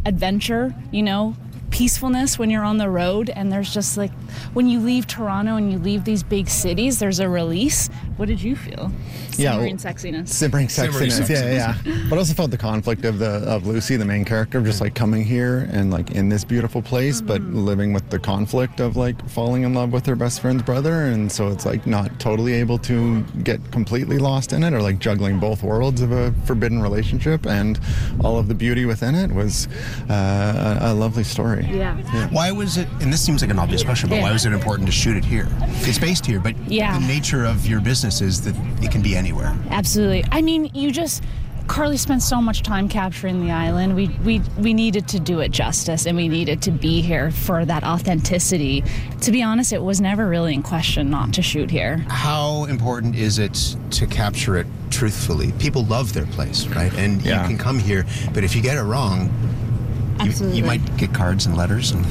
adventure, peacefulness when you're on the road. And there's just like, when you leave Toronto and you leave these big cities, there's a release. What did you feel? Simmering sexiness. Simmering sexiness. Yeah. But I also felt the conflict of Lucy, the main character, just like coming here and like in this beautiful place, but living with the conflict of like falling in love with her best friend's brother. And so it's like not totally able to get completely lost in it, or like juggling both worlds of a forbidden relationship, and all of the beauty within it was a lovely story. Yeah. Why was it, and this seems like an obvious question, but why was it important to shoot it here? It's based here, but the nature of your business is that it can be anywhere. Absolutely. I mean, Carly spent so much time capturing the island. We needed to do it justice, and we needed to be here for that authenticity. To be honest, it was never really in question not to shoot here. How important is it to capture it truthfully? People love their place, right? And you can come here, but if you get it wrong, you might get cards and letters. And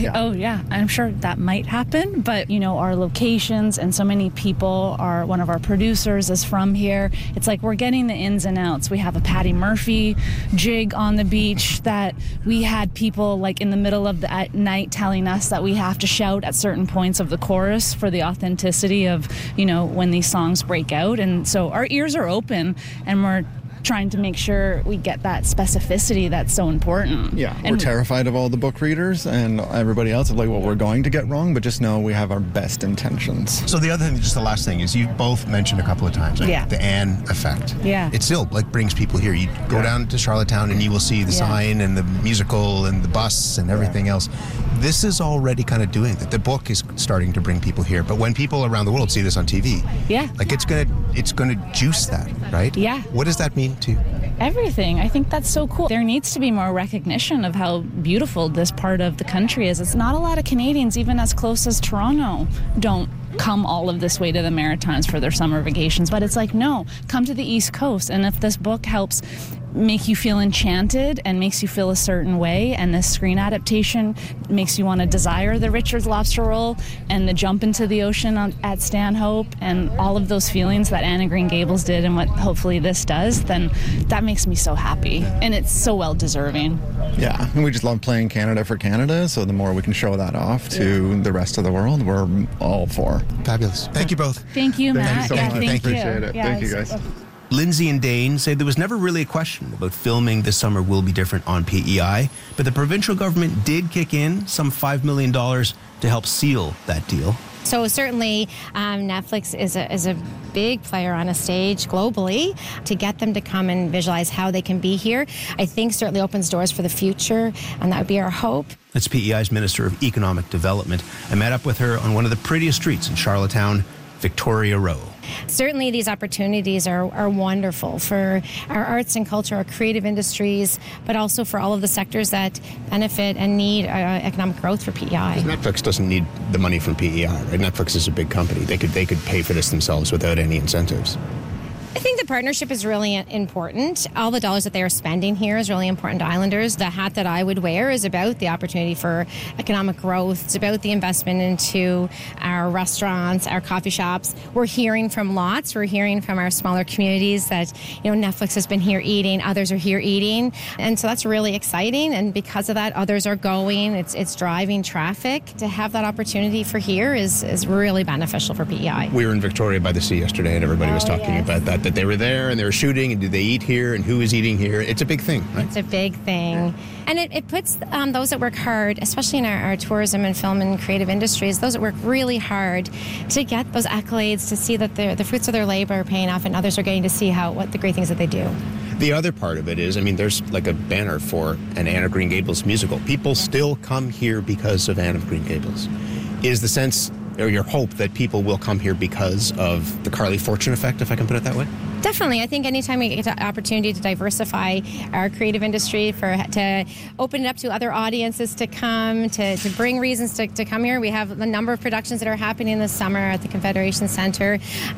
I'm sure that might happen. But, our locations, and so many people one of our producers is from here. It's like we're getting the ins and outs. We have a Patty Murphy jig on the beach that we had people like in the middle of the night telling us that we have to shout at certain points of the chorus for the authenticity of, when these songs break out. And so our ears are open, and we're trying to make sure we get that specificity that's so important. Yeah, and we're terrified of all the book readers and everybody else of like what we're going to get wrong, but just know we have our best intentions. So the other thing, just the last thing, is you both mentioned a couple of times, right? The Anne effect. Yeah. It still like brings people here. You go down to Charlottetown and you will see the sign and the musical and the bus and everything else. This is already kind of doing that. The book is starting to bring people here, but when people around the world see this on TV, like it's gonna juice that, right? Yeah. What does that mean to you? Everything. I think that's so cool. There needs to be more recognition of how beautiful this part of the country is. It's not a lot of Canadians, even as close as Toronto, don't come all of this way to the Maritimes for their summer vacations. But it's like, no, come to the East Coast. And if this book helps make you feel enchanted and makes you feel a certain way, and this screen adaptation makes you want to desire the Richard's lobster roll and the jump into the ocean at Stanhope and all of those feelings that Anne of Green Gables did, and what hopefully this does, then that makes me so happy, and it's so well deserving. Yeah, and we just love playing Canada for Canada, so the more we can show that off to the rest of the world, we're all for. Fabulous. Thank you both. Thank you, Matt. Thank you so much. Thank you. Appreciate it. Thank you, guys. Lindsay and Dane say there was never really a question about filming this summer will be different on PEI, but the provincial government did kick in some $5 million to help seal that deal. So certainly Netflix is a big player on a stage globally. To get them to come and visualize how they can be here, I think certainly opens doors for the future, and that would be our hope. That's PEI's Minister of Economic Development. I met up with her on one of the prettiest streets in Charlottetown, Victoria Row. Certainly these opportunities are wonderful for our arts and culture, our creative industries, but also for all of the sectors that benefit and need economic growth for PEI. Netflix doesn't need the money from PEI, right? Netflix is a big company. They could pay for this themselves without any incentives. I think the partnership is really important. All the dollars that they are spending here is really important to Islanders. The hat that I would wear is about the opportunity for economic growth. It's about the investment into our restaurants, our coffee shops. We're hearing from lots. We're hearing from our smaller communities that, Netflix has been here eating, others are here eating. And so that's really exciting. And because of that, others are going. It's driving traffic. To have that opportunity for here is really beneficial for PEI. We were in Victoria by the Sea yesterday, and everybody was talking about that they were there and they were shooting, and do they eat here, and who is eating here? It's a big thing, right? It's a big thing. And it puts those that work hard, especially in our tourism and film and creative industries, those that work really hard to get those accolades, to see that the fruits of their labor are paying off and others are getting to see what the great things that they do. The other part of it is, there's like a banner for an Anne of Green Gables musical. People still come here because of Anne of Green Gables. Is the sense or your hope that people will come here because of the Carly Fortune effect, if I can put it that way? Definitely. I think anytime we get the opportunity to diversify our creative industry, to open it up to other audiences to come, to bring reasons to come here. We have a number of productions that are happening this summer at the Confederation Centre.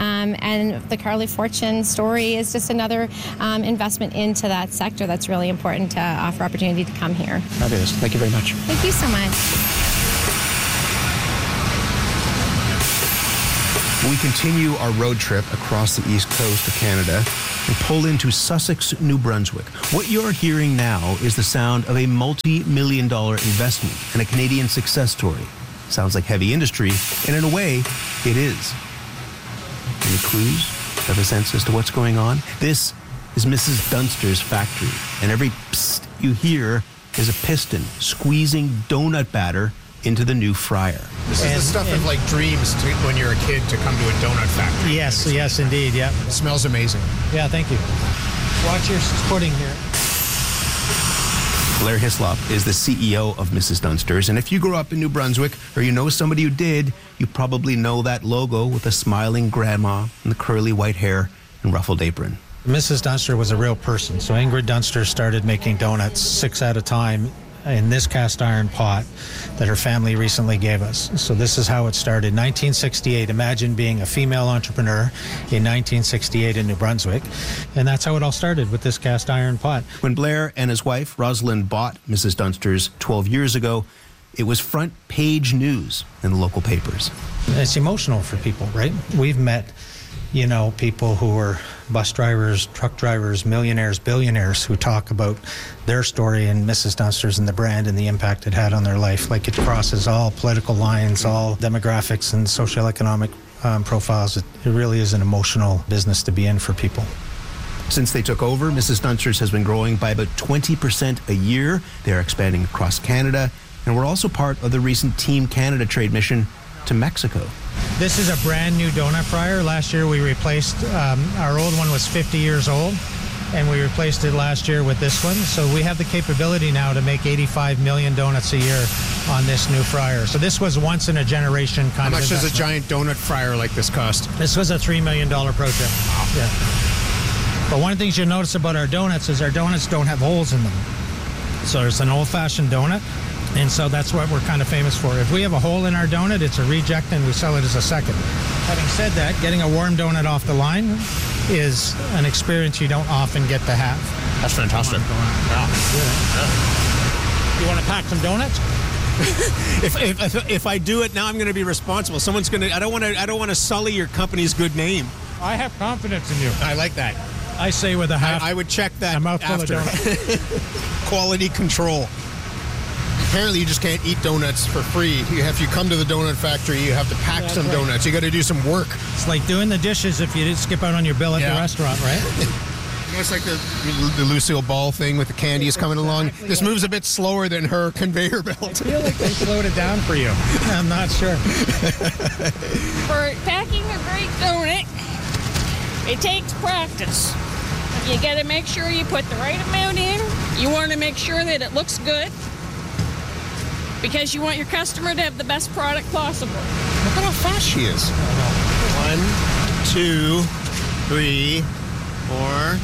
And the Carly Fortune story is just another investment into that sector that's really important to offer opportunity to come here. Fabulous. Thank you very much. Thank you so much. We continue our road trip across the east coast of Canada, and pull into Sussex, New Brunswick. What you're hearing now is the sound of a multi-million-dollar investment and a Canadian success story. Sounds like heavy industry, and in a way, it is. Any clues? Have a sense as to what's going on? This is Mrs. Dunster's factory, and every psst you hear is a piston squeezing donut batter into the new fryer. This is the stuff of like dreams when you're a kid to come to a donut factory. Yes, indeed, yeah. It smells amazing. Yeah, thank you. Watch your pudding here. Blair Hislop is the CEO of Mrs. Dunster's, and if you grew up in New Brunswick or you know somebody who did, you probably know that logo with the smiling grandma and the curly white hair and ruffled apron. Mrs. Dunster was a real person. So Ingrid Dunster started making donuts 6 at a time in this cast iron pot that her family recently gave us. So this is how it started. 1968. Imagine being a female entrepreneur in 1968 in New Brunswick. And that's how it all started, with this cast iron pot. When Blair and his wife, Rosalind, bought Mrs. Dunster's 12 years ago, it was front page news in the local papers. It's emotional for people, right? We've met, people who were bus drivers, truck drivers, millionaires, billionaires who talk about their story and Mrs. Dunster's and the brand and the impact it had on their life. Like, it crosses all political lines, all demographics and socioeconomic profiles. It really is an emotional business to be in for people. Since they took over, Mrs. Dunster's has been growing by about 20% a year. They're expanding across Canada, and we're also part of the recent Team Canada trade mission to Mexico. This is a brand new donut fryer. Last year we replaced, our old one was 50 years old, and we replaced it last year with this one. So we have the capability now to make 85 million donuts a year on this new fryer. So this was once in a generation kind of investment. How much does a giant donut fryer like this cost? This was a $3 million project. Wow. Yeah. But one of the things you'll notice about our donuts is our donuts don't have holes in them. So it's an old-fashioned donut. And so that's what we're kind of famous for. If we have a hole in our donut, it's a reject, and we sell it as a second. Having said that, getting a warm donut off the line is an experience you don't often get to have. That's fantastic. Wow. You want to pack some donuts? If I do it now, I'm going to be responsible. Someone's going to. I don't want to sully your company's good name. I have confidence in you. I like that. I say with a half. I would check that a mouthful after. Of donuts. Quality control. Apparently, you just can't eat donuts for free. If you come to the donut factory, you have to pack some donuts. You got to do some work. It's like doing the dishes if you didn't skip out on your bill at the restaurant, right? It's like the Lucille Ball thing with the candies coming along. This moves a bit slower than her conveyor belt. I feel like they slowed it down for you. I'm not sure. For packing a great donut, it takes practice. You got to make sure you put the right amount in. You want to make sure that it looks good, because you want your customer to have the best product possible. Look at how fast she is. 1, 2, 3, 4,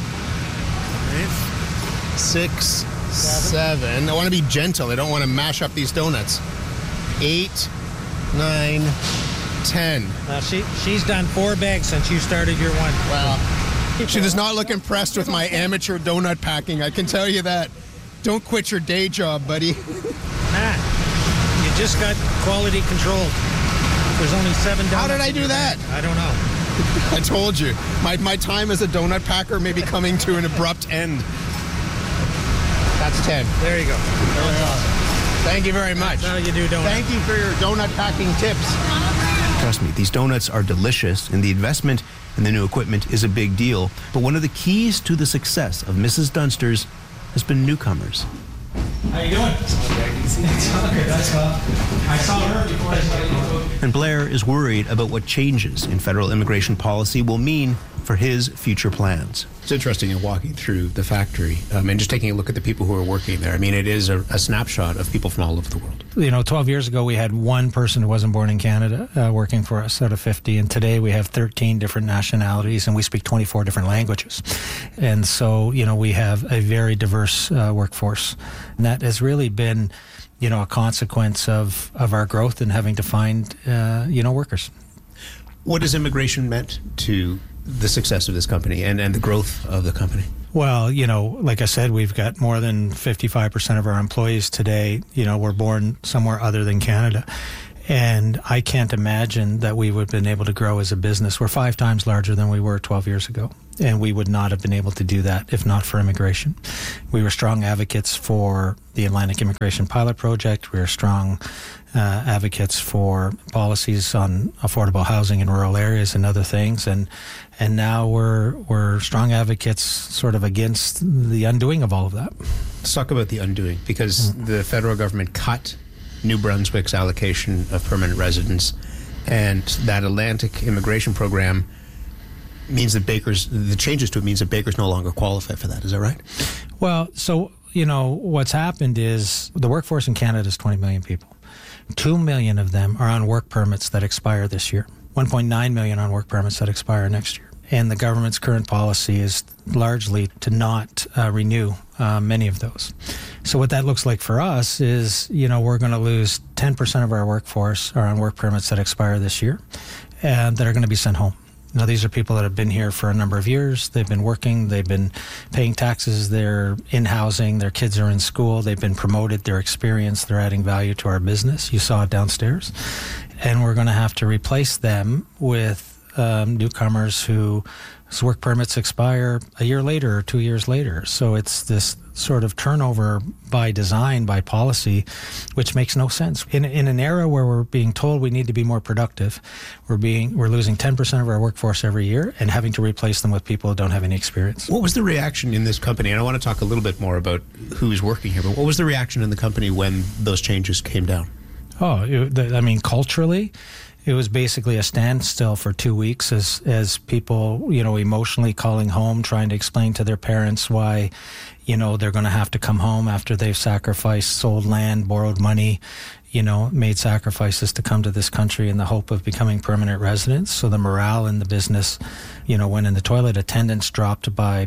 5, 6, 7. I want to be gentle. I don't want to mash up these donuts. 8, 9, 10. Now she's done 4 bags since you started your one. Well, she does not look impressed with my amateur donut packing. I can tell you that. Don't quit your day job, buddy. Matt, you just got quality controlled. There's only 7 donuts. How did I do that? I don't know. I told you. My time as a donut packer may be coming to an abrupt end. That's 10. There you go. That's awesome. Thank you very much. That's how you do donuts. Thank you for your donut packing tips. Trust me, these donuts are delicious, and the investment in the new equipment is a big deal. But one of the keys to the success of Mrs. Dunster's has been newcomers. How you doing? It's all good. That's all. I saw her before I saw you. And Blair is worried about what changes in federal immigration policy will mean for his future plans. It's interesting walking through the factory and just taking a look at the people who are working there. I mean, it is a snapshot of people from all over the world. 12 years ago, we had one person who wasn't born in Canada working for us out of 50. And today we have 13 different nationalities, and we speak 24 different languages. And so, we have a very diverse workforce. And that has really been, a consequence of our growth and having to find, workers. What has immigration meant to the success of this company and the growth of the company? Well, like I said, we've got more than 55% of our employees today, were born somewhere other than Canada. And I can't imagine that we would have been able to grow as a business. We're 5 times larger than we were 12 years ago. And we would not have been able to do that if not for immigration. We were strong advocates for the Atlantic Immigration Pilot Project. We were strong advocates for policies on affordable housing in rural areas and other things. And now we're strong advocates sort of against the undoing of all of that. Let's talk about the undoing, because the federal government cut New Brunswick's allocation of permanent residents, and that Atlantic immigration program means that the changes to it means that Bakers no longer qualify for that. Is that right? Well, so, what's happened is the workforce in Canada is 20 million people. 2 million of them are on work permits that expire this year. 1.9 million on work permits that expire next year. And the government's current policy is largely to not renew many of those. So what that looks like for us is, we're going to lose 10% of our workforce are on work permits that expire this year and that are going to be sent home. Now, these are people that have been here for a number of years. They've been working. They've been paying taxes. They're in housing. Their kids are in school. They've been promoted. They're experienced. They're adding value to our business. You saw it downstairs. And we're going to have to replace them with newcomers whose work permits expire a year later or 2 years later. So it's this sort of turnover by design, by policy, which makes no sense. In an era where we're being told we need to be more productive, we're losing 10% of our workforce every year and having to replace them with people who don't have any experience. What was the reaction in this company? And I want to talk a little bit more about who's working here, but what was the reaction in the company when those changes came down? Culturally, it was basically a standstill for 2 weeks as people, emotionally calling home, trying to explain to their parents why, they're going to have to come home after they've sacrificed, sold land, borrowed money, made sacrifices to come to this country in the hope of becoming permanent residents. So the morale in the business, went in the toilet. Attendance dropped by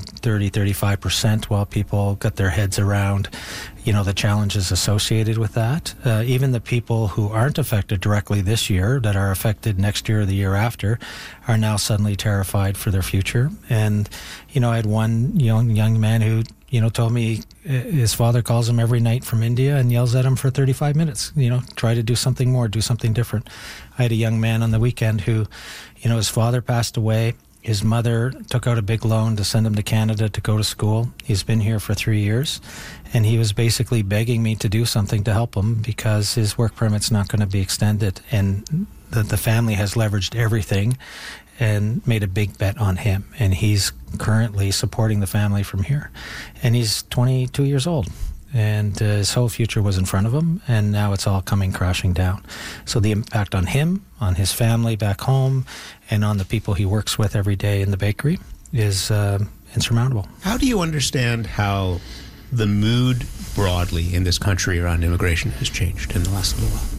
35% while people got their heads around, the challenges associated with that. Even the people who aren't affected directly this year, that are affected next year or the year after, are now suddenly terrified for their future. And, I had one young man who, told me his father calls him every night from India and yells at him for 35 minutes, try to do something more, do something different. I had a young man on the weekend who, his father passed away. His mother took out a big loan to send him to Canada to go to school. He's been here for 3 years, and he was basically begging me to do something to help him because his work permit's not going to be extended, and the family has leveraged everything and made a big bet on him, and he's currently supporting the family from here. And he's 22 years old, and his whole future was in front of him, and now it's all coming crashing down. So the impact on him, on his family back home, and on the people he works with every day in the bakery is insurmountable. How do you understand how the mood broadly in this country around immigration has changed in the last little while?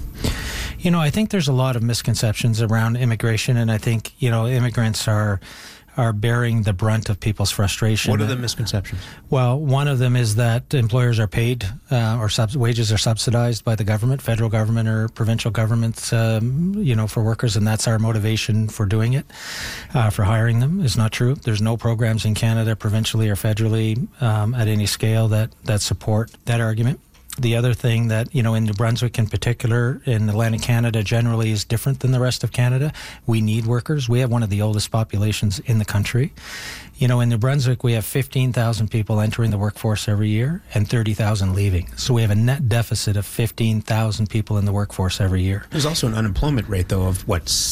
I think there's a lot of misconceptions around immigration, and I think, immigrants are bearing the brunt of people's frustration. What are the misconceptions? Well, one of them is that employers are paid or wages are subsidized by the government, federal government or provincial governments, for workers, and that's our motivation for doing it, for hiring them. Is not true. There's no programs in Canada, provincially or federally, at any scale that support that argument. The other thing that, in New Brunswick in particular, in Atlantic Canada generally, is different than the rest of Canada. We need workers. We have one of the oldest populations in the country. In New Brunswick, we have 15,000 people entering the workforce every year and 30,000 leaving. So we have a net deficit of 15,000 people in the workforce every year. There's also an unemployment rate, though, of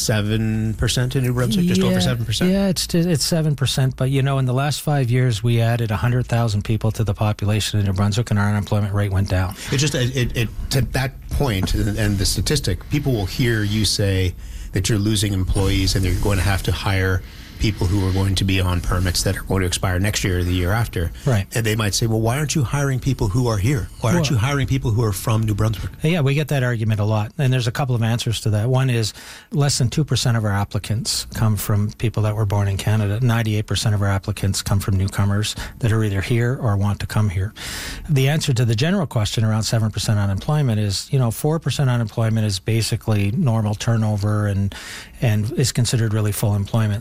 7% in New Brunswick, just over 7%? Yeah, it's 7%. But, in the last 5 years, we added 100,000 people to the population in New Brunswick, and our unemployment rate went down. It's just, to that point, and the statistic, people will hear you say that you're losing employees and you're going to have to hire people who are going to be on permits that are going to expire next year or the year after. Right. And they might say, well, why aren't you hiring people who are here? Why aren't you hiring people who are from New Brunswick? Yeah, we get that argument a lot. And there's a couple of answers to that. One is less than 2% of our applicants come from people that were born in Canada. 98% of our applicants come from newcomers that are either here or want to come here. The answer to the general question around 7% unemployment is, 4% unemployment is basically normal turnover and is considered really full employment. So then we're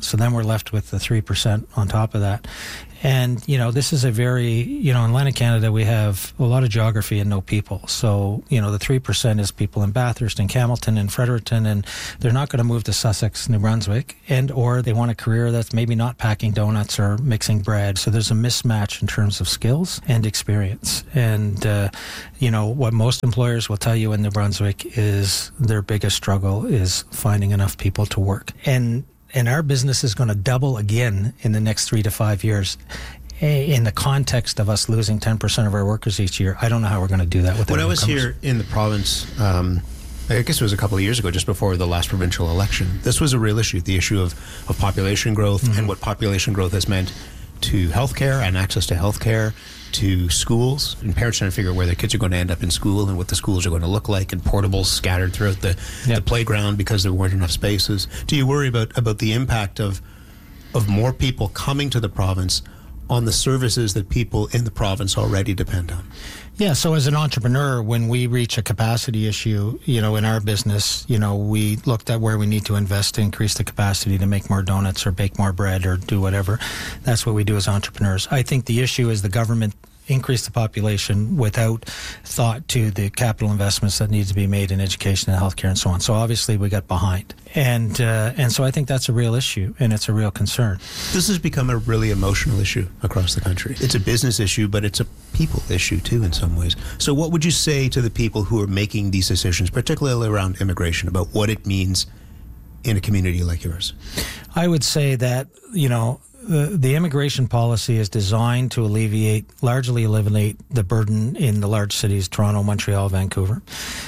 left with the 3% on top of that. And, this is a very, in Atlantic Canada, we have a lot of geography and no people. So, the 3% is people in Bathurst and Campbellton and Fredericton, and they're not going to move to Sussex, New Brunswick, or they want a career that's maybe not packing donuts or mixing bread. So there's a mismatch in terms of skills and experience. And, what most employers will tell you in New Brunswick is their biggest struggle is finding enough people to work. And our business is going to double again in the next 3 to 5 years. In the context of us losing 10% of our workers each year, I don't know how we're going to do that with When I was here in the province, I guess it was a couple of years ago, just before the last provincial election, this was a real issue, the issue of population growth and what population growth has meant to healthcare and access to healthcare, to schools, and parents trying to figure out where their kids are going to end up in school and what the schools are going to look like, and portables scattered throughout the playground because there weren't enough spaces. Do you worry about the impact of more people coming to the province on the services that people in the province already depend on? Yeah, so as an entrepreneur, when we reach a capacity issue, in our business, we looked at where we need to invest to increase the capacity to make more donuts or bake more bread or do whatever. That's what we do as entrepreneurs. I think the issue is the government increase the population without thought to the capital investments that need to be made in education and healthcare and so on. So obviously we got behind. And so I think that's a real issue, and it's a real concern. This has become a really emotional issue across the country. It's a business issue, but it's a people issue too in some ways. So what would you say to the people who are making these decisions, particularly around immigration, about what it means in a community like yours? I would say that, the immigration policy is designed to largely eliminate the burden in the large cities, Toronto, Montreal, Vancouver.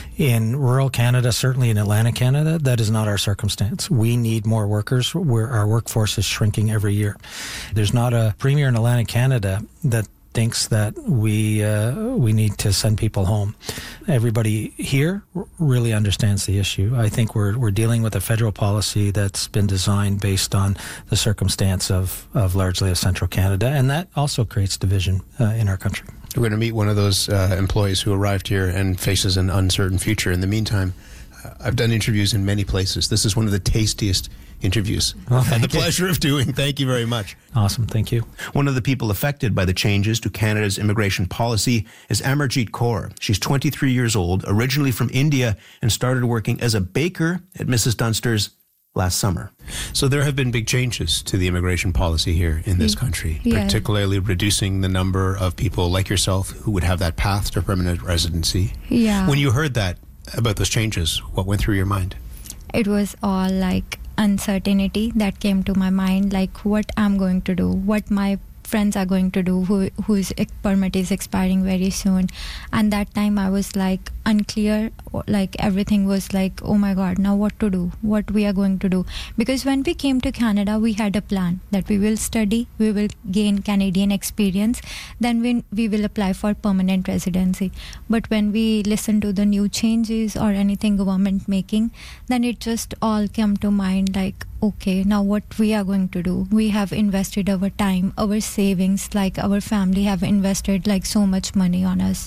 In rural Canada, certainly in Atlantic Canada, that is not our circumstance. We need more workers. Our workforce is shrinking every year. There's not a premier in Atlantic Canada that thinks that we need to send people home. Everybody here really understands the issue. I think we're dealing with a federal policy that's been designed based on the circumstance of largely of central Canada, and that also creates division in our country. We're going to meet one of those employees who arrived here and faces an uncertain future. In the meantime, I've done interviews in many places. This is one of the tastiest interviews I've had the pleasure of doing. Thank you very much. Awesome. Thank you. One of the people affected by the changes to Canada's immigration policy is Amarjeet Kaur. She's 23 years old, originally from India, and started working as a baker at Mrs. Dunster's last summer. So there have been big changes to the immigration policy here in this country, particularly reducing the number of people like yourself who would have that path to permanent residency. Yeah. When you heard that about those changes, what went through your mind? It was all like uncertainty that came to my mind, like what I'm going to do, what my friends are going to do whose permit is expiring very soon. And that time I was like unclear, like everything was like, oh my god, now what to do, what we are going to do. Because when we came to Canada, we had a plan that we will study, we will gain Canadian experience, then we will apply for permanent residency. But when we listen to the new changes or anything government making, then it just all came to mind like, okay, now what we are going to do. We have invested our time, our savings, like our family have invested like so much money on us.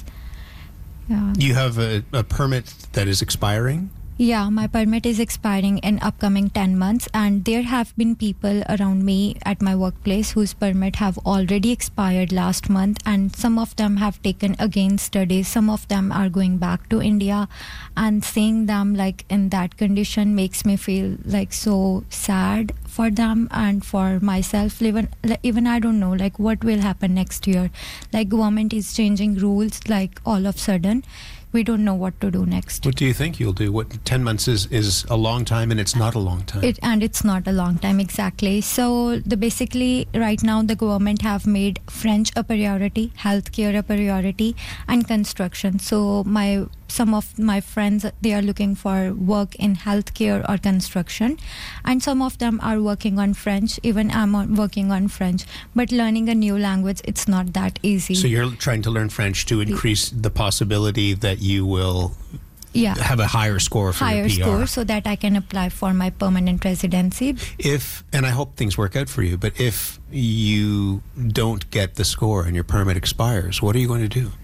Yeah. You have a permit that is expiring? Yeah, my permit is expiring in upcoming 10 months, and there have been people around me at my workplace whose permit have already expired last month, and some of them have taken again studies. Some of them are going back to India, and seeing them like in that condition makes me feel like so sad for them and for myself. Even I don't know like what will happen next year. Like government is changing rules like all of a sudden. We don't know what to do next. What do you think you'll do? 10 months is a long time, and it's not a long time. It's not a long time, exactly. So basically right now the government have made French a priority, healthcare a priority, and construction. So some of my friends, they are looking for work in healthcare or construction, and some of them are working on French. Even I'm working on French, but learning a new language, it's not that easy. So you're trying to learn French to increase the possibility that you will have a higher score for your PR. Higher score so that I can apply for my permanent residency. And I hope things work out for you, but if you don't get the score and your permit expires, what are you going to do?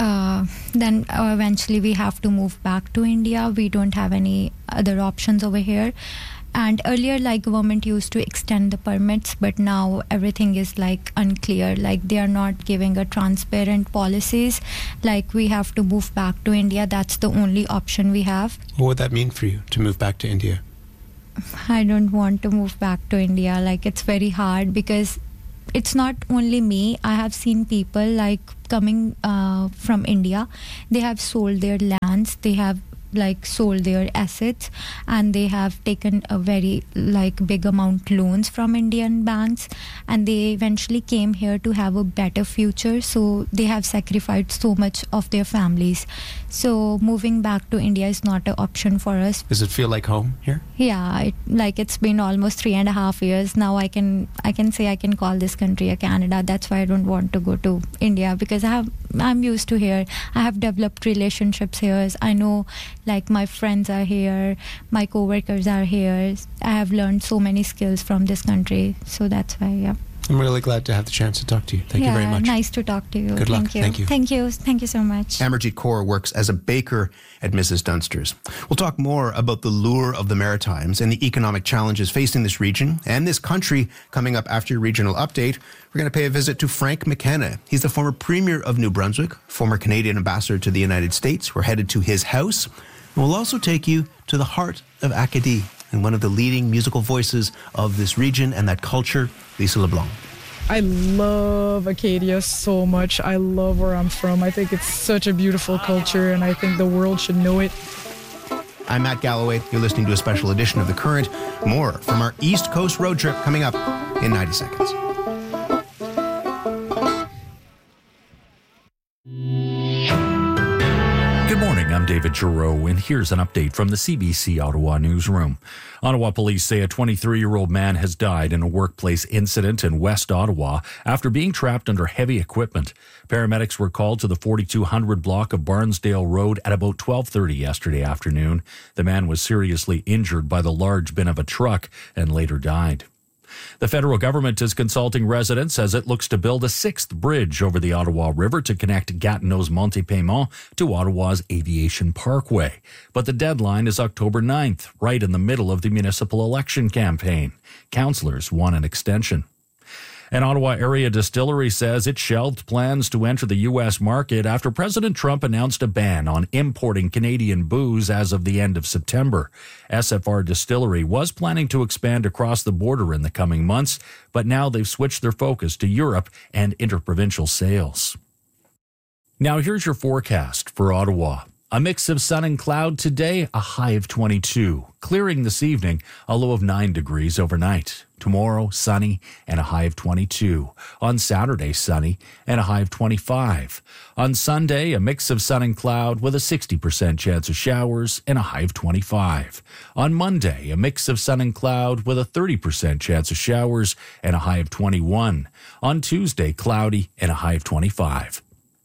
Then eventually we have to move back to India. We don't have any other options over here. And earlier, like, government used to extend the permits, but now everything is like unclear. Like, they are not giving a transparent policies. Like, we have to move back to India. That's the only option we have. What would that mean for you to move back to India? I don't want to move back to India. Like, it's very hard because it's not only me. I have seen people like coming from India. They have sold their lands. They have like sold their assets, and they have taken a very like big amount loans from Indian banks, and they eventually came here to have a better future. So they have sacrificed so much of their families. So moving back to India is not an option for us. Does it feel like home here? Yeah, it's been almost 3.5 years now. I can say I can call this country a Canada. That's why I don't want to go to India, because I'm used to here. I have developed relationships here. I know, like, my friends are here, my co-workers are here. I have learned so many skills from this country. So that's why, yeah. I'm really glad to have the chance to talk to you. Thank you very much. Nice to talk to you. Good luck. Thank you. Thank you. Thank you so much. Amarjeet Kaur works as a baker at Mrs. Dunster's. We'll talk more about the lure of the Maritimes and the economic challenges facing this region and this country coming up after your regional update. We're going to pay a visit to Frank McKenna. He's the former Premier of New Brunswick, former Canadian ambassador to the United States. We're headed to his house. And we'll also take you to the heart of Acadie and one of the leading musical voices of this region and that culture, Lisa LeBlanc. I love Acadia so much. I love where I'm from. I think it's such a beautiful culture, and I think the world should know it. I'm Matt Galloway. You're listening to a special edition of The Current. More from our East Coast road trip coming up in 90 seconds. Good morning, I'm David Giroux, and here's an update from the CBC Ottawa newsroom. Ottawa police say a 23-year-old man has died in a workplace incident in West Ottawa after being trapped under heavy equipment. Paramedics were called to the 4200 block of Barnsdale Road at about 12:30 yesterday afternoon. The man was seriously injured by the large bin of a truck and later died. The federal government is consulting residents as it looks to build a sixth bridge over the Ottawa River to connect Gatineau's Monte-Paiement to Ottawa's Aviation Parkway. But the deadline is October 9th, right in the middle of the municipal election campaign. Councillors want an extension. An Ottawa area distillery says it shelved plans to enter the U.S. market after President Trump announced a ban on importing Canadian booze as of the end of September. SFR Distillery was planning to expand across the border in the coming months, but now they've switched their focus to Europe and interprovincial sales. Now here's your forecast for Ottawa. A mix of sun and cloud today, a high of 22. Clearing this evening, a low of 9 degrees overnight. Tomorrow, sunny and a high of 22. On Saturday, sunny and a high of 25. On Sunday, a mix of sun and cloud with a 60% chance of showers and a high of 25. On Monday, a mix of sun and cloud with a 30% chance of showers and a high of 21. On Tuesday, cloudy and a high of 25.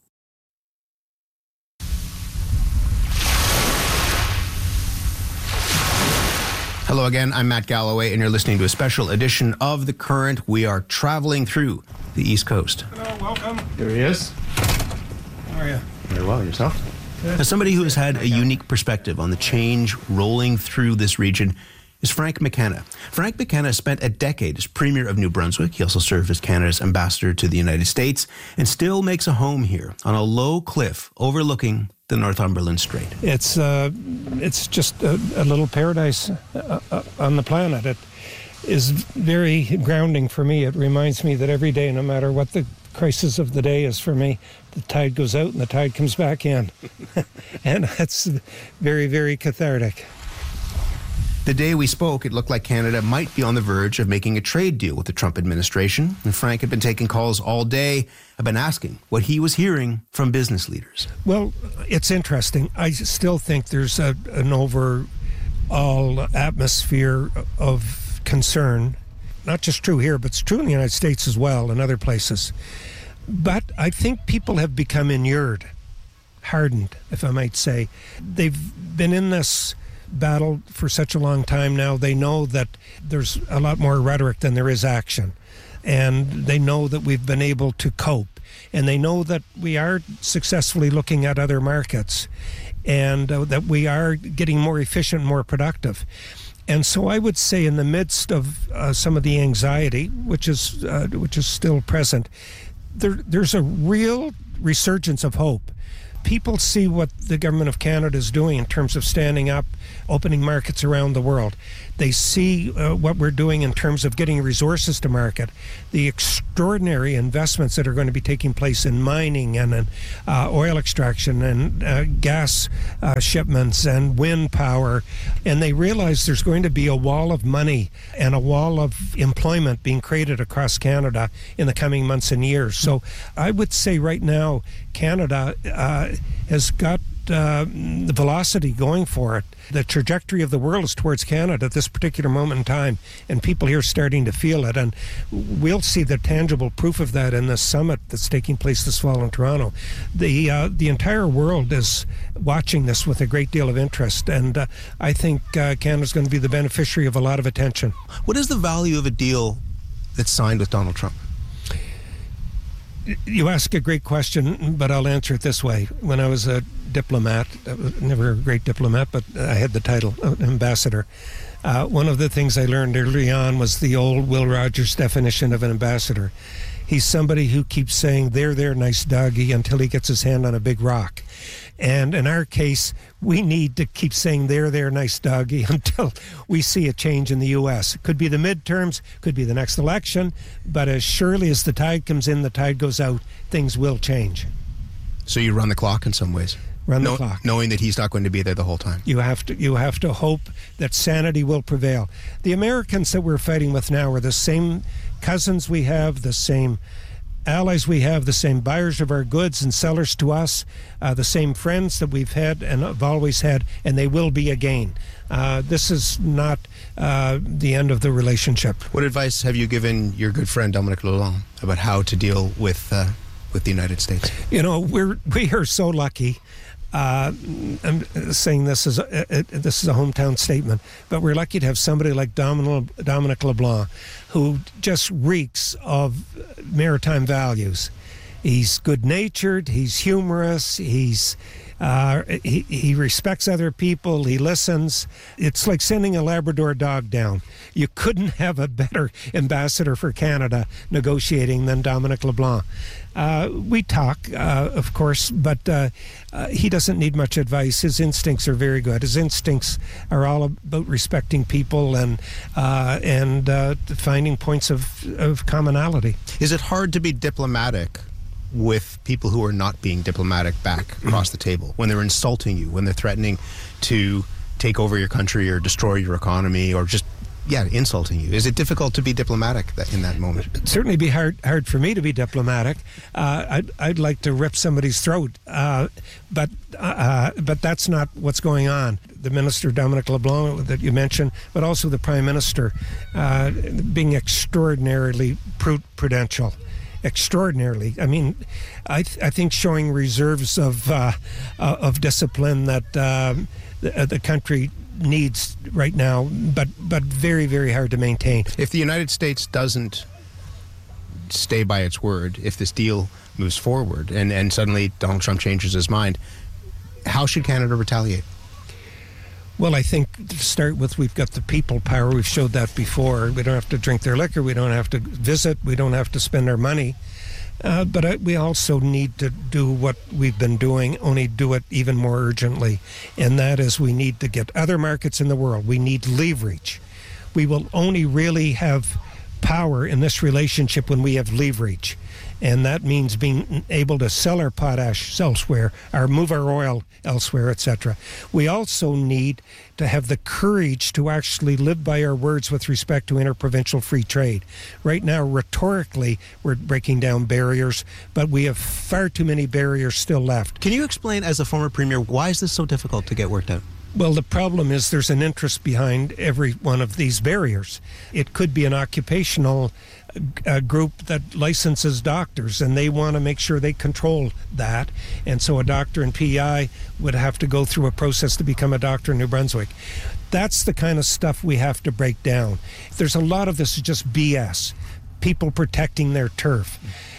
Hello again, I'm Matt Galloway, and you're listening to a special edition of The Current. We are traveling through the East Coast. Hello, welcome. Here he is. How are you? Very well, yourself? As somebody who has had a unique perspective on the change rolling through this region is Frank McKenna. Frank McKenna spent a decade as Premier of New Brunswick. He also served as Canada's ambassador to the United States and still makes a home here on a low cliff overlooking the Northumberland Strait. It's just a little paradise on the planet. It is very grounding for me. It reminds me that every day, no matter what the crisis of the day is for me, the tide goes out and the tide comes back in. And that's very, very cathartic. The day we spoke, it looked like Canada might be on the verge of making a trade deal with the Trump administration. And Frank had been taking calls all day. I've been asking what he was hearing from business leaders. Well, it's interesting. I still think there's an overall atmosphere of concern. Not just true here, but it's true in the United States as well and other places. But I think people have become inured, hardened, if I might say. They've been in this battle for such a long time now. They know that there's a lot more rhetoric than there is action, and they know that we've been able to cope, and they know that we are successfully looking at other markets, and that we are getting more efficient, more productive. And so I would say in the midst of some of the anxiety, which is still present, there's a real resurgence of hope. People see what the government of Canada is doing in terms of standing up, opening markets around the world. They see what we're doing in terms of getting resources to market, the extraordinary investments that are going to be taking place in mining and in oil extraction and gas shipments and wind power. And they realize there's going to be a wall of money and a wall of employment being created across Canada in the coming months and years. So I would say right now, Canada has got the velocity going for it. The trajectory of the world is towards Canada at this particular moment in time, and people here are starting to feel it. And we'll see the tangible proof of that in the summit that's taking place this fall in Toronto. The entire world is watching this with a great deal of interest, and I think Canada's going to be the beneficiary of a lot of attention. What is the value of a deal that's signed with Donald Trump? You ask a great question, but I'll answer it this way. When I was a diplomat, I was never a great diplomat, but I had the title ambassador. One of the things I learned early on was the old Will Rogers definition of an ambassador. He's somebody who keeps saying, there, nice doggy, until he gets his hand on a big rock. And in our case, we need to keep saying, there, nice doggy, until we see a change in the U.S. It could be the midterms, could be the next election, but as surely as the tide comes in, the tide goes out, things will change. So you run the clock in some ways? Run the clock. Knowing that he's not going to be there the whole time. You have to hope that sanity will prevail. The Americans that we're fighting with now are the same cousins we have, the same allies we have, the same buyers of our goods and sellers to us, the same friends that we've had and have always had, and they will be again. This is not the end of the relationship. What advice have you given your good friend Dominic LeLong about how to deal with the United States? You know, we are so lucky. I'm saying this is a hometown statement, but we're lucky to have somebody like Dominic LeBlanc, who just reeks of maritime values. He's good-natured, he's humorous, he respects other people, he listens. It's like sending a Labrador dog down. You couldn't have a better ambassador for Canada negotiating than Dominic LeBlanc. We talk, of course, but he doesn't need much advice. His instincts are very good. His instincts are all about respecting people and finding points of commonality. Is it hard to be diplomatic with people who are not being diplomatic back across the table, when they're insulting you, when they're threatening to take over your country or destroy your economy or just insulting you? Is it difficult to be diplomatic in that moment? It'd certainly be hard for me to be diplomatic. I'd like to rip somebody's throat, but that's not what's going on. The Minister Dominic LeBlanc that you mentioned, but also the Prime Minister, being extraordinarily prudential. Extraordinarily. I mean, I think showing reserves of discipline that the country needs right now, but very, very hard to maintain. If the United States doesn't stay by its word, if this deal moves forward and suddenly Donald Trump changes his mind, how should Canada retaliate? Well, I think to start with, we've got the people power. We've showed that before. We don't have to drink their liquor. We don't have to visit. We don't have to spend our money. But we also need to do what we've been doing, only do it even more urgently. And that is, we need to get other markets in the world. We need leverage. We will only really have power in this relationship when we have leverage. And that means being able to sell our potash elsewhere, or move our oil elsewhere, etc. We also need to have the courage to actually live by our words with respect to interprovincial free trade. Right now, rhetorically, we're breaking down barriers, but we have far too many barriers still left. Can you explain, as a former premier, why is this so difficult to get worked out? Well, the problem is there's an interest behind every one of these barriers. It could be an occupational group that licenses doctors, and they want to make sure they control that. And so a doctor in PEI would have to go through a process to become a doctor in New Brunswick. That's the kind of stuff we have to break down. There's a lot of this is just BS. People protecting their turf.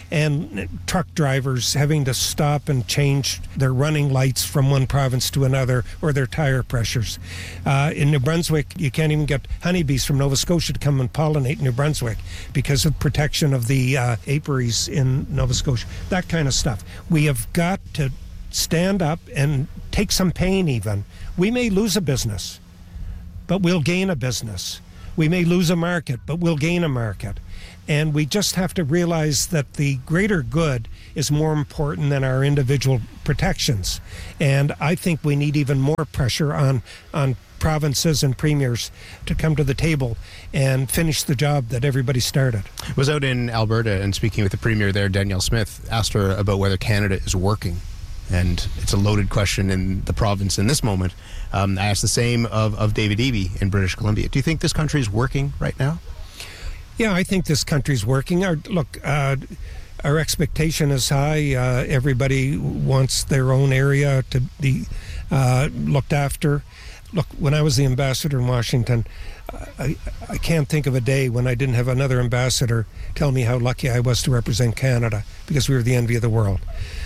and truck drivers having to stop and change their running lights from one province to another, or their tire pressures. In New Brunswick, you can't even get honeybees from Nova Scotia to come and pollinate New Brunswick because of protection of the apiaries in Nova Scotia. That kind of stuff. We have got to stand up and take some pain even. We may lose a business, but we'll gain a business. We may lose a market, but we'll gain a market. And we just have to realize that the greater good is more important than our individual protections. And I think we need even more pressure on provinces and premiers to come to the table and finish the job that everybody started. I was out in Alberta and speaking with the premier there, Danielle Smith, asked her about whether Canada is working. And it's a loaded question in the province in this moment. I asked the same of David Eby in British Columbia. Do you think this country is working right now? Yeah, I think this country's working. Our expectation is high. Everybody wants their own area to be looked after. Look, when I was the ambassador in Washington, I can't think of a day when I didn't have another ambassador tell me how lucky I was to represent Canada, because we were the envy of the world.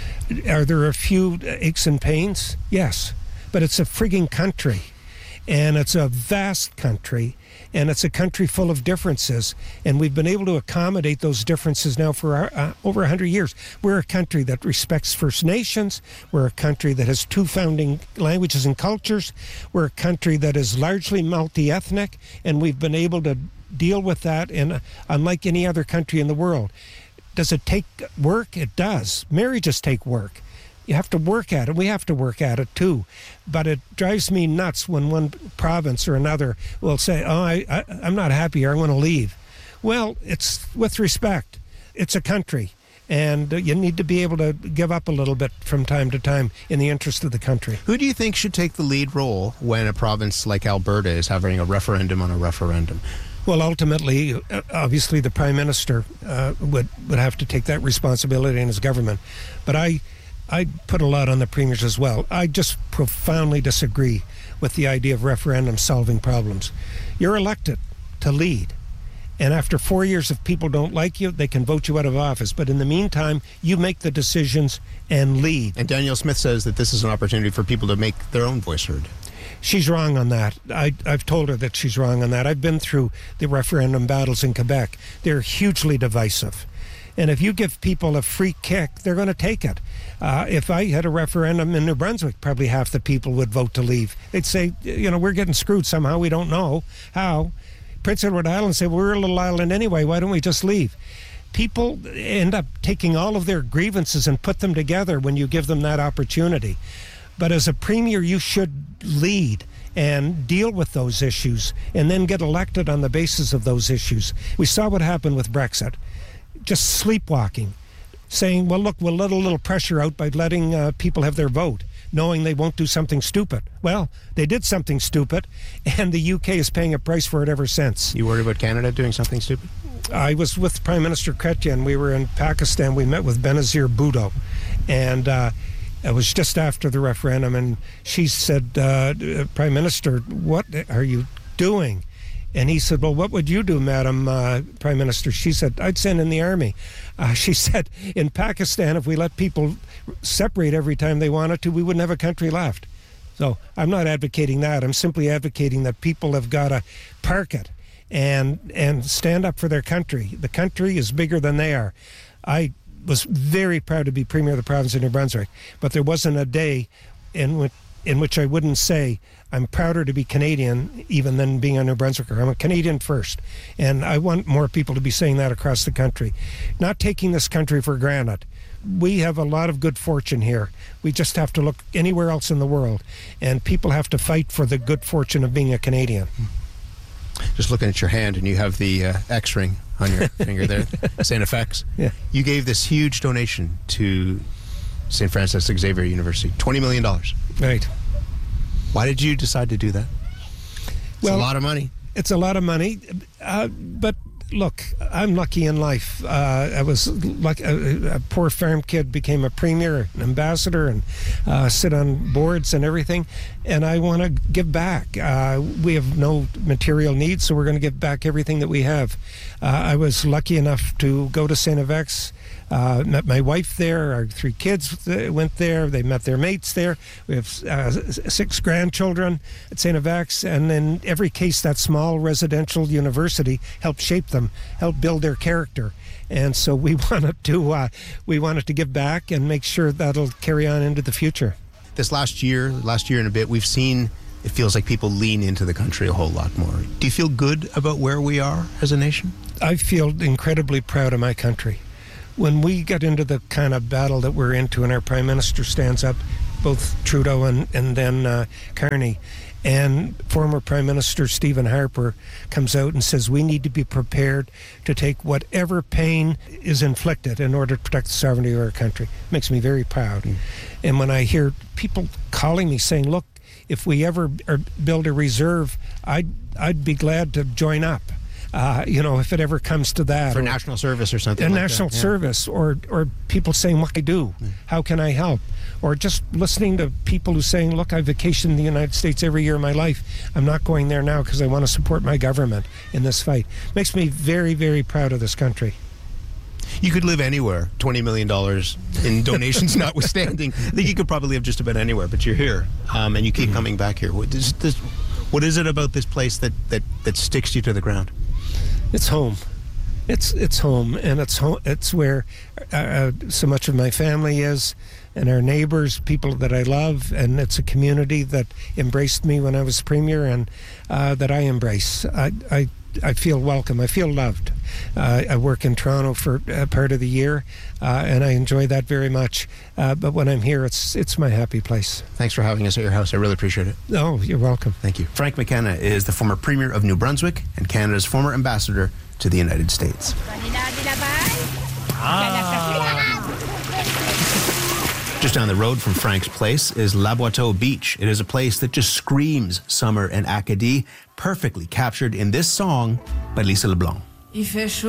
Are there a few aches and pains? Yes. But it's a frigging country. And it's a vast country. And it's a country full of differences. And we've been able to accommodate those differences now for over 100 years. We're a country that respects First Nations. We're a country that has 2 founding languages and cultures. We're a country that is largely multi-ethnic. And we've been able to deal with that, unlike any other country in the world. Does it take work? It does. Marriages take work. You have to work at it. We have to work at it too. But it drives me nuts when one province or another will say, I'm not happy here, I want to leave. Well, it's with respect. It's a country. And you need to be able to give up a little bit from time to time in the interest of the country. Who do you think should take the lead role when a province like Alberta is having a referendum on a referendum? Well, ultimately, obviously, the Prime Minister would have to take that responsibility in his government. But I put a lot on the premiers as well. I just profoundly disagree with the idea of referendums solving problems. You're elected to lead. And after 4 years, if people don't like you, they can vote you out of office. But in the meantime, you make the decisions and lead. And Danielle Smith says that this is an opportunity for people to make their own voice heard. She's wrong on that. I've told her that she's wrong on that. I've been through the referendum battles in Quebec. They're hugely divisive. And if you give people a free kick, they're going to take it. If I had a referendum in New Brunswick, probably half the people would vote to leave. They'd say, we're getting screwed somehow. We don't know how. Prince Edward Island say, we're a little island anyway. Why don't we just leave? People end up taking all of their grievances and put them together when you give them that opportunity. But as a premier, you should lead and deal with those issues and then get elected on the basis of those issues. We saw what happened with Brexit. Just sleepwalking, saying, well, look, we'll let a little pressure out by letting people have their vote, knowing they won't do something stupid. Well, they did something stupid, and the UK is paying a price for it ever since. You worried about Canada doing something stupid? I was with Prime Minister Chrétien. We were in Pakistan. We met with Benazir Bhutto, and it was just after the referendum, and she said, Prime Minister, what are you doing? And he said, well, what would you do, Madam Prime Minister? She said, I'd send in the army. She said, in Pakistan, if we let people separate every time they wanted to, we wouldn't have a country left. So I'm not advocating that. I'm simply advocating that people have got to park it and stand up for their country. The country is bigger than they are. I was very proud to be Premier of the province of New Brunswick, but there wasn't a day in which I wouldn't say I'm prouder to be Canadian even than being a New Brunswicker. I'm a Canadian first, and I want more people to be saying that across the country. Not taking this country for granted. We have a lot of good fortune here. We just have to look anywhere else in the world, and people have to fight for the good fortune of being a Canadian. Just looking at your hand, and you have the X ring on your finger there, St. FX. Yeah. You gave this huge donation to St. Francis Xavier University, $20 million. Right. Why did you decide to do that? It's a lot of money. It's a lot of money, but look, I'm lucky in life. I was like a poor farm kid, became a premier, an ambassador, and sit on boards and everything. And I want to give back. We have no material needs, so we're going to give back everything that we have. I was lucky enough to go to St. FX Met my wife there. Our 3 kids went there. They met their mates there. We have 6 grandchildren at St. FX, and in every case, that small residential university helped shape them, helped build their character. And so we wanted to give back and make sure that'll carry on into the future. This last year and a bit, we've seen it feels like people lean into the country a whole lot more. Do you feel good about where we are as a nation? I feel incredibly proud of my country. When we get into the kind of battle that we're into and our Prime Minister stands up, both Trudeau and then Carney, and former Prime Minister Stephen Harper comes out and says we need to be prepared to take whatever pain is inflicted in order to protect the sovereignty of our country. It makes me very proud. And when I hear people calling me saying, look, if we ever build a reserve, I'd be glad to join up. If it ever comes to that. For national service or something like that. National service, or people saying, what can I do? How can I help? Or just listening to people who saying, look, I vacation in the United States every year of my life. I'm not going there now because I want to support my government in this fight. Makes me very, very proud of this country. You could live anywhere, $20 million in donations notwithstanding. I think you could probably live just about anywhere, but you're here, and you keep coming back here. What is it about this place that sticks you to the ground? It's home. It's home, and it's where so much of my family is, and our neighbors, people that I love, and it's a community that embraced me when I was Premier, and that I embrace. I feel welcome. I feel loved. I work in Toronto for part of the year, and I enjoy that very much. But when I'm here, it's my happy place. Thanks for having us at your house. I really appreciate it. Oh, you're welcome. Thank you. Frank McKenna is the former Premier of New Brunswick and Canada's former ambassador to the United States. Just down the road from Frank's place is La Boiteau Beach. It is a place that just screams summer and Acadie, perfectly captured in this song by Lisa LeBlanc.